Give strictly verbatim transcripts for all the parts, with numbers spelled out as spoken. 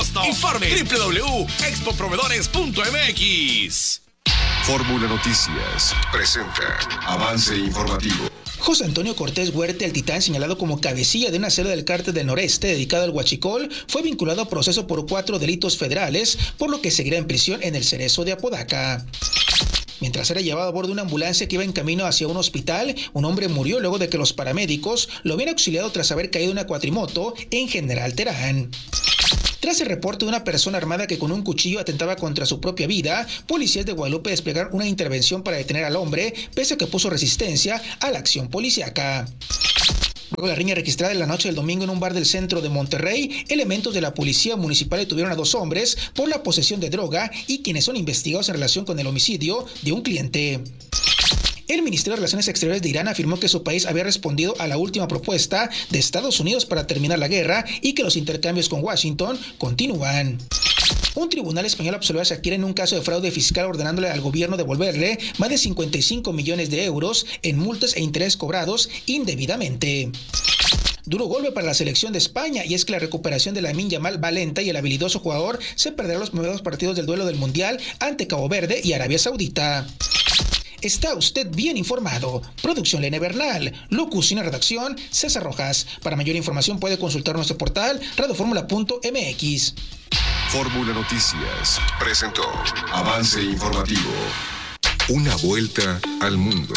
costo. Informe doble u doble u doble u punto expo proveedores punto m x. Fórmula Noticias presenta avance informativo. José Antonio Cortés Huerte, el Titán, señalado como cabecilla de una celda del Cártel del Noreste dedicado al huachicol, fue vinculado a proceso por cuatro delitos federales, por lo que seguirá en prisión en el Cerezo de Apodaca. Mientras era llevado a bordo de una ambulancia que iba en camino hacia un hospital, un hombre murió luego de que los paramédicos lo habían auxiliado tras haber caído en una cuatrimoto en General Terán. Tras el reporte de una persona armada que con un cuchillo atentaba contra su propia vida, policías de Guadalupe desplegaron una intervención para detener al hombre, pese a que puso resistencia a la acción policíaca. Luego de la riña registrada en la noche del domingo en un bar del centro de Monterrey, elementos de la policía municipal detuvieron a dos hombres por la posesión de droga y quienes son investigados en relación con el homicidio de un cliente. El Ministerio de Relaciones Exteriores de Irán afirmó que su país había respondido a la última propuesta de Estados Unidos para terminar la guerra y que los intercambios con Washington continúan. Un tribunal español absolvió a Shakira en un caso de fraude fiscal ordenándole al gobierno devolverle más de cincuenta y cinco millones de euros en multas e intereses cobrados indebidamente. Duro golpe para la selección de España, y es que la recuperación de Lamine Yamal va lenta y el habilidoso jugador se perderá los primeros partidos del duelo del Mundial ante Cabo Verde y Arabia Saudita. Está usted bien informado. Producción Lene Bernal. Locución y redacción César Rojas. Para mayor información puede consultar nuestro portal radio fórmula punto m x. Fórmula Noticias presentó avance informativo. Una vuelta al mundo.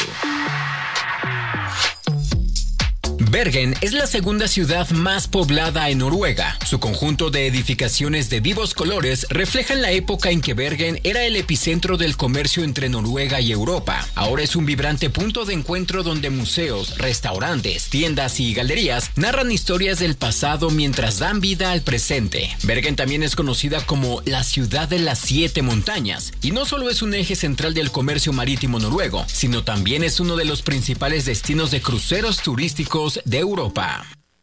Bergen es la segunda ciudad más poblada en Noruega. Su conjunto de edificaciones de vivos colores reflejan la época en que Bergen era el epicentro del comercio entre Noruega y Europa. Ahora es un vibrante punto de encuentro donde museos, restaurantes, tiendas y galerías narran historias del pasado mientras dan vida al presente. Bergen también es conocida como la ciudad de las siete montañas, y no solo es un eje central del comercio marítimo noruego, sino también es uno de los principales destinos de cruceros turísticos de Europa.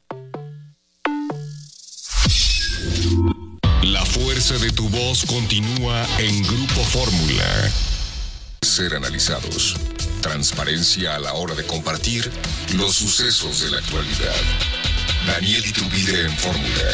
La fuerza de tu voz continúa en Grupo Fórmula. Ser analizados. Transparencia a la hora de compartir los sucesos de la actualidad. Daniel Iturbide en Fórmula.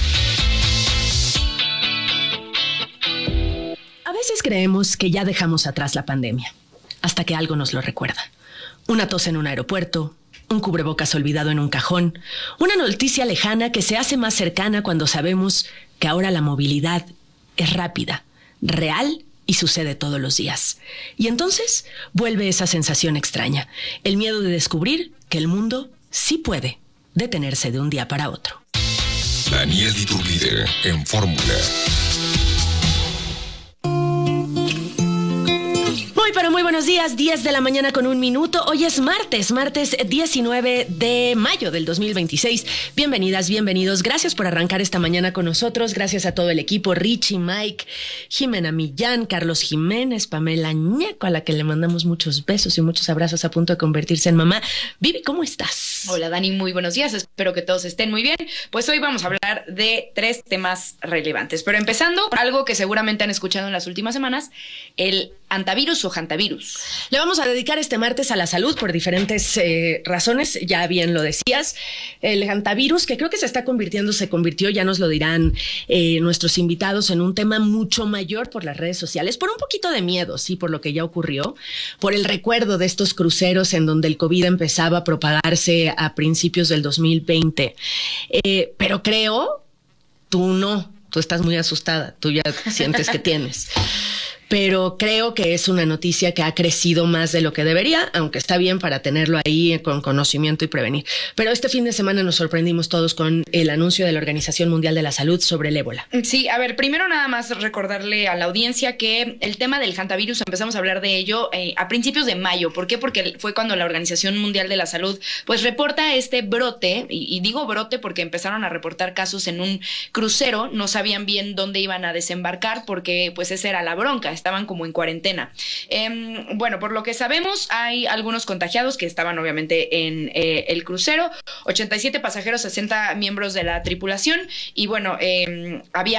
A veces creemos que ya dejamos atrás la pandemia, hasta que algo nos lo recuerda. Una tos en un aeropuerto, un cubrebocas olvidado en un cajón, una noticia lejana que se hace más cercana cuando sabemos que ahora la movilidad es rápida, real y sucede todos los días. Y entonces vuelve esa sensación extraña, el miedo de descubrir que el mundo sí puede detenerse de un día para otro. Daniel Iturbide en Fórmula. Muy, pero muy buenos días, diez de la mañana con un minuto. Hoy es martes, martes diecinueve de mayo del dos mil veintiséis. Bienvenidas, bienvenidos. Gracias por arrancar esta mañana con nosotros. Gracias a todo el equipo, Richie, Mike, Jimena Millán, Carlos Jiménez, Pamela Ñeco, a la que le mandamos muchos besos y muchos abrazos a punto de convertirse en mamá. Vivi, ¿cómo estás? Hola, Dani, muy buenos días. Espero que todos estén muy bien. Pues hoy vamos a hablar de tres temas relevantes. Pero empezando por algo que seguramente han escuchado en las últimas semanas, el hantavirus o hantavirus. Le vamos a dedicar este martes a la salud por diferentes eh, razones, ya bien lo decías. El hantavirus, que creo que se está convirtiendo, se convirtió, ya nos lo dirán eh, nuestros invitados, en un tema mucho mayor por las redes sociales, por un poquito de miedo, sí, por lo que ya ocurrió, por el recuerdo de estos cruceros en donde el COVID empezaba a propagarse a principios del dos mil veinte. Eh, pero creo, tú no, tú estás muy asustada, tú ya sientes que tienes. Pero creo que es una noticia que ha crecido más de lo que debería, aunque está bien para tenerlo ahí con conocimiento y prevenir. Pero este fin de semana nos sorprendimos todos con el anuncio de la Organización Mundial de la Salud sobre el ébola. Sí, a ver, primero nada más recordarle a la audiencia que el tema del hantavirus empezamos a hablar de ello eh, a principios de mayo. ¿Por qué? Porque fue cuando la Organización Mundial de la Salud pues reporta este brote, y, y digo brote porque empezaron a reportar casos en un crucero, no sabían bien dónde iban a desembarcar porque pues esa era la bronca. Estaban como en cuarentena. Eh, bueno, por lo que sabemos, hay algunos contagiados que estaban obviamente en eh, el crucero, ochenta y siete pasajeros, sesenta miembros de la tripulación, y bueno, eh, había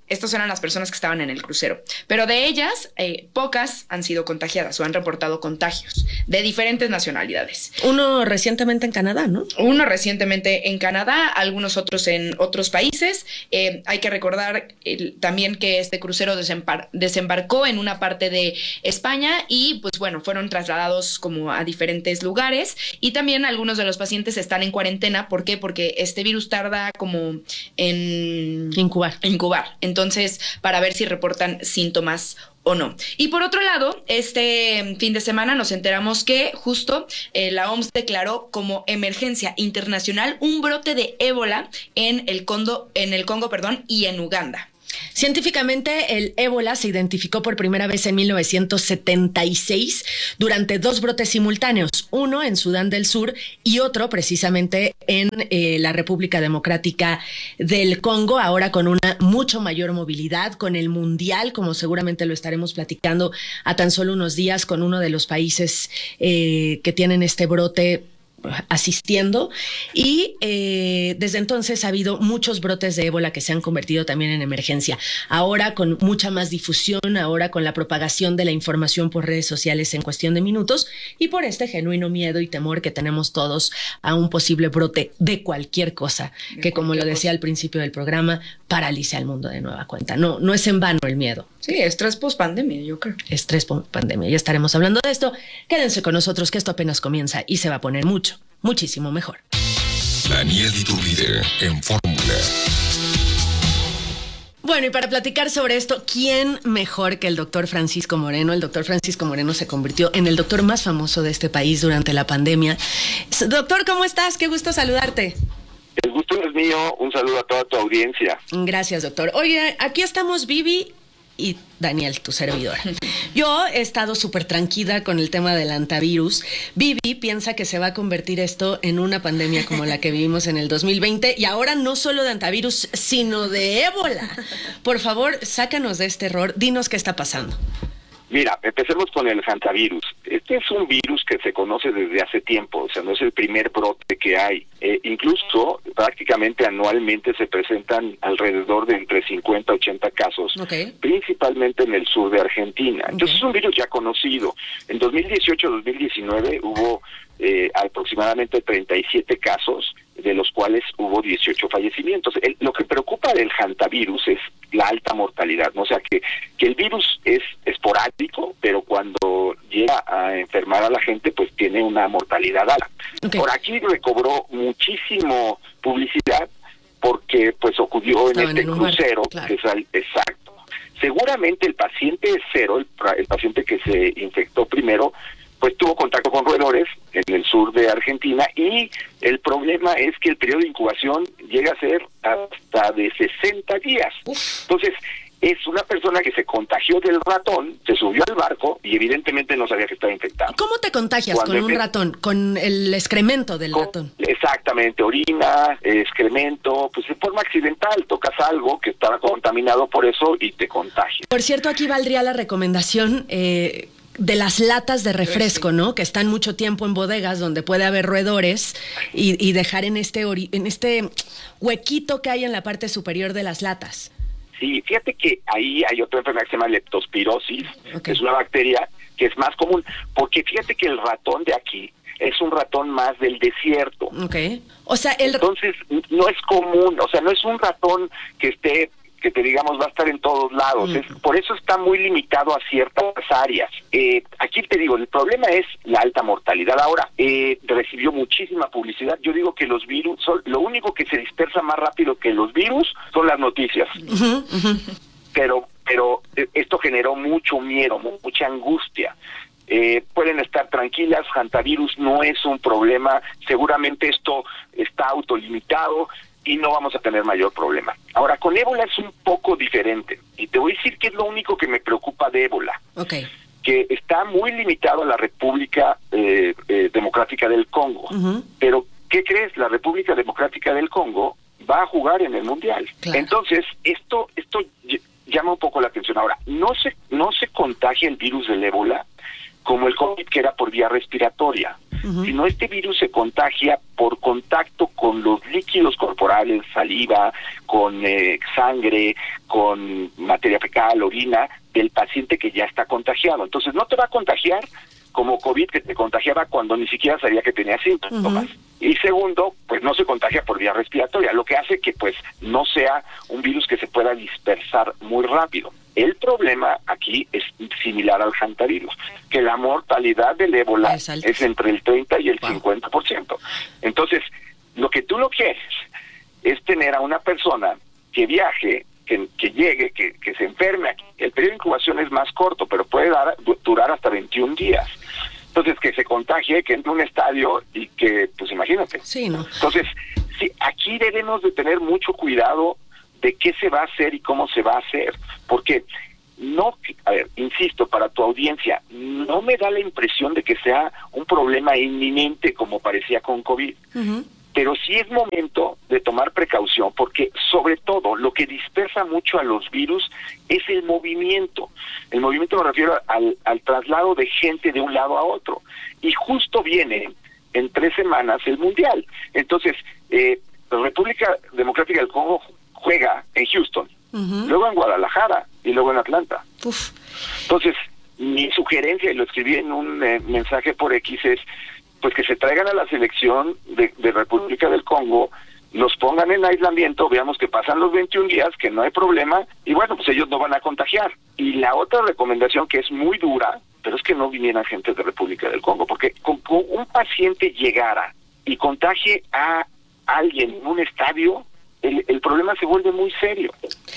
Estas eran las personas que estaban en el crucero. Pero de ellas, eh, pocas han sido contagiadas o han reportado contagios de diferentes nacionalidades. Uno recientemente en Canadá, ¿no? Uno recientemente en Canadá, algunos otros en otros países. Eh, hay que recordar eh, también que este crucero desembar- desembarcó en una parte de España y pues bueno, fueron trasladados como a diferentes lugares y también algunos de los pacientes están en cuarentena. ¿Por qué? Porque este virus tarda como en... Incubar. Incubar. Entonces, para ver si reportan síntomas o no. Y por otro lado, este fin de semana nos enteramos que justo eh, la O M S declaró como emergencia internacional un brote de ébola en el Congo, en el Congo, perdón, y en Uganda. Científicamente, el ébola se identificó por primera vez en mil novecientos setenta y seis durante dos brotes simultáneos, uno en Sudán del Sur y otro precisamente en eh, la República Democrática del Congo, ahora con una mucho mayor movilidad, con el Mundial, como seguramente lo estaremos platicando a tan solo unos días, con uno de los países eh, que tienen este brote asistiendo y eh, desde entonces ha habido muchos brotes de ébola que se han convertido también en emergencia. Ahora con mucha más difusión, ahora con la propagación de la información por redes sociales en cuestión de minutos y por este genuino miedo y temor que tenemos todos a un posible brote de cualquier cosa que, como lo decía al principio del programa, paralice al mundo de nueva cuenta. No, no es en vano el miedo. Sí, estrés post-pandemia, yo creo. Estrés post-pandemia. Ya estaremos hablando de esto. Quédense con nosotros que esto apenas comienza y se va a poner mucho, muchísimo mejor. Daniel Iturbide en Fórmula. Bueno, y para platicar sobre esto, ¿quién mejor que el doctor Francisco Moreno? El doctor Francisco Moreno se convirtió en el doctor más famoso de este país durante la pandemia. Doctor, ¿cómo estás? Qué gusto saludarte. El gusto es mío. Un saludo a toda tu audiencia. Gracias, doctor. Oye, aquí estamos Vivi y Daniel, tu servidora. Yo he estado súper tranquila con el tema del antivirus. Vivi piensa que se va a convertir esto en una pandemia como la que vivimos en el dos mil veinte y ahora no solo de antivirus, sino de ébola. Por favor, sácanos de este error. Dinos qué está pasando. Mira, empecemos con el hantavirus. Este es un virus que se conoce desde hace tiempo, o sea, no es el primer brote que hay. Eh, incluso, prácticamente anualmente se presentan alrededor de entre cincuenta a ochenta casos, okay, principalmente en el sur de Argentina. Entonces, okay, es un virus ya conocido. En dos mil dieciocho dos mil diecinueve hubo eh, aproximadamente treinta y siete casos, de los cuales hubo dieciocho fallecimientos. El, lo que preocupa del hantavirus es la alta mortalidad, ¿no? O sea, que, que el virus es esporádico, pero cuando llega a enfermar a la gente, pues tiene una mortalidad alta. Okay. Por aquí recobró muchísimo publicidad porque pues ocurrió Estaba en este en crucero, claro, que es al, exacto. Seguramente el paciente cero, el, el paciente que se infectó primero, pues tuvo contacto con roedores en el sur de Argentina y el problema es que el periodo de incubación llega a ser hasta de sesenta días. Uf. Entonces, es una persona que se contagió del ratón, se subió al barco y evidentemente no sabía que estaba infectado. ¿Cómo te contagias Cuando con un empe- ratón? ¿Con el excremento del con, ratón? Exactamente, orina, excremento, pues de forma accidental, tocas algo que estaba contaminado por eso y te contagia. Por cierto, aquí valdría la recomendación eh, de las latas de refresco, ¿no? Que están mucho tiempo en bodegas donde puede haber roedores y, y dejar en este, ori- en este huequito que hay en la parte superior de las latas. Sí, fíjate que ahí hay otra enfermedad que se llama leptospirosis, okay, que es una bacteria que es más común, porque fíjate que el ratón de aquí es un ratón más del desierto. Okay. O sea, el... Entonces, no es común, o sea, no es un ratón que esté, que te digamos va a estar en todos lados, mm. es, por eso está muy limitado a ciertas áreas. Eh, aquí te digo, el problema es la alta mortalidad. Ahora, eh, recibió muchísima publicidad. Yo digo que los virus, son, lo único que se dispersa más rápido que los virus son las noticias. Uh-huh, uh-huh. Pero, pero esto generó mucho miedo, mucha angustia. Eh, pueden estar tranquilas, hantavirus no es un problema, seguramente esto está autolimitado y no vamos a tener mayor problema. Ahora, con ébola es un poco diferente, y te voy a decir que es lo único que me preocupa de ébola, okay, que está muy limitado a la República eh, eh, Democrática del Congo, uh-huh, pero ¿qué crees? La República Democrática del Congo va a jugar en el Mundial. Claro. Entonces, esto esto llama un poco la atención. Ahora, no se, no se contagia el virus del ébola como el COVID, que era por vía respiratoria, uh-huh. sino este virus se contagia por contacto con los líquidos corporales, saliva, con eh, sangre, con materia fecal, orina, del paciente que ya está contagiado. Entonces no te va a contagiar como COVID, que te contagiaba cuando ni siquiera sabía que tenía síntomas. Uh-huh. Y segundo, pues no se contagia por vía respiratoria, lo que hace que pues no sea un virus que se pueda dispersar muy rápido. El problema aquí es similar al hantavirus, que la mortalidad del ébola es, es entre el treinta y el wow. cincuenta por ciento. Entonces, lo que tú no quieres es tener a una persona que viaje, que, que llegue, que, que se enferme aquí. El periodo de incubación es más corto, pero puede dar, durar hasta veintiún días. Entonces, que se contagie, que entre a un estadio y que, pues imagínate. Sí, ¿no? Entonces, sí, aquí debemos de tener mucho cuidado de qué se va a hacer y cómo se va a hacer, porque no, a ver, insisto, para tu audiencia, no me da la impresión de que sea un problema inminente como parecía con COVID, uh-huh. pero sí es momento de tomar precaución, porque sobre todo lo que dispersa mucho a los virus es el movimiento. El movimiento me refiero al, al traslado de gente de un lado a otro, y justo viene en tres semanas el Mundial. Entonces, eh, la República Democrática del Congo juega en Houston, uh-huh. luego en Guadalajara y luego en Atlanta. Uf. Entonces, mi sugerencia, y lo escribí en un eh, mensaje por X, es pues que se traigan a la selección de, de República del Congo, los pongan en aislamiento, veamos que pasan los veintiún días, que no hay problema, y bueno, pues ellos no van a contagiar. Y la otra recomendación, que es muy dura, pero es que no vinieran gente de República del Congo, porque con, con un paciente llegara y contagie a alguien en un estadio, El, el problema se vuelve muy serio.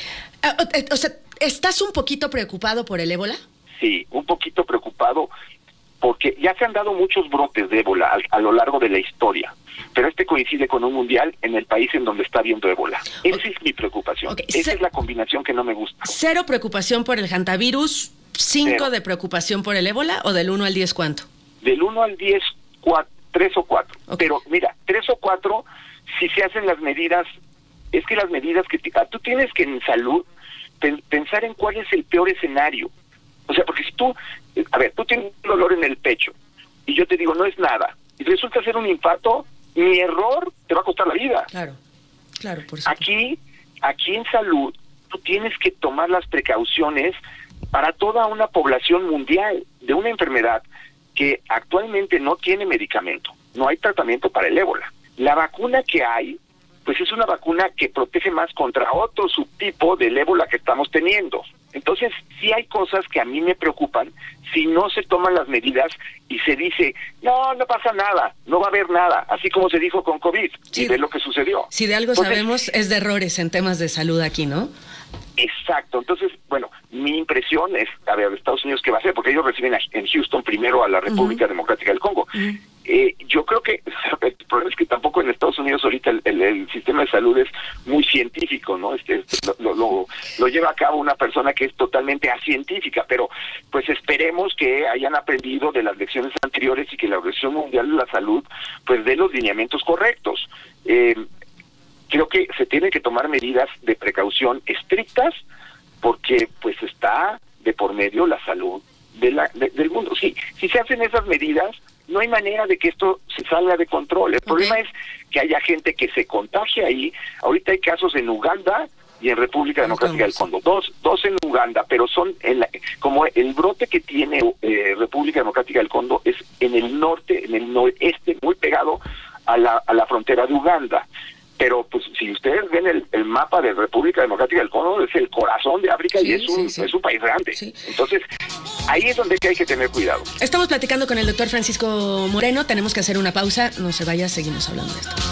Uh, o sea, ¿estás un poquito preocupado por el ébola? Sí, un poquito preocupado, porque ya se han dado muchos brotes de ébola a, a lo largo de la historia, pero este coincide con un mundial en el país en donde está habiendo ébola. Esa okay. es mi preocupación. Okay. Esa C- es la combinación que no me gusta. ¿Cero preocupación por el hantavirus? ¿Cinco Cero. de preocupación por el ébola? ¿O del uno al diez cuánto? Del uno al diez, cuatro, tres o cuatro. Okay. Pero mira, tres o cuatro, si se hacen las medidas. Es que las medidas que... T- tú tienes que en salud pen- pensar en cuál es el peor escenario. O sea, porque si tú... A ver, tú tienes un dolor en el pecho y yo te digo, no es nada, y resulta ser un infarto, mi error te va a costar la vida. Claro, claro, por supuesto. Aquí, aquí en salud, tú tienes que tomar las precauciones para toda una población mundial de una enfermedad que actualmente no tiene medicamento. No hay tratamiento para el ébola. La vacuna que hay, pues es una vacuna que protege más contra otro subtipo del ébola que estamos teniendo. Entonces, sí hay cosas que a mí me preocupan si no se toman las medidas y se dice, no, no pasa nada, no va a haber nada, así como se dijo con COVID, sí, y de lo que sucedió. Si de algo Entonces, sabemos, es de errores en temas de salud aquí, ¿no? Exacto. Entonces, bueno, mi impresión es, a ver, Estados Unidos, ¿qué va a hacer? Porque ellos reciben a, en Houston primero a la República uh-huh. Democrática del Congo. Uh-huh. Eh, yo creo que el problema es que tampoco en Estados Unidos ahorita el, el, el sistema de salud es muy científico, ¿no? Este, lo, lo, lo lleva a cabo una persona que es totalmente acientífica, pero pues esperemos que hayan aprendido de las lecciones anteriores y que la Organización Mundial de la Salud pues dé los lineamientos correctos. Eh, creo que se tienen que tomar medidas de precaución estrictas porque pues está de por medio la salud de la, de, del mundo. Sí, si se hacen esas medidas, no hay manera de que esto se salga de control. El okay. problema es que haya gente que se contagie ahí. Ahorita hay casos en Uganda y en República Democrática del Congo. Dos, dos en Uganda, pero son en la, como el brote que tiene eh, República Democrática del Congo es en el norte, en el noreste, muy pegado a la, a la frontera de Uganda. Pero pues si ustedes ven el, el mapa de República Democrática del Congo, es el corazón de África sí, y es un, sí, sí. es un país grande. Sí. Entonces, ahí es donde hay que tener cuidado. Estamos platicando con el doctor Francisco Moreno, tenemos que hacer una pausa, no se vaya, seguimos hablando de esto.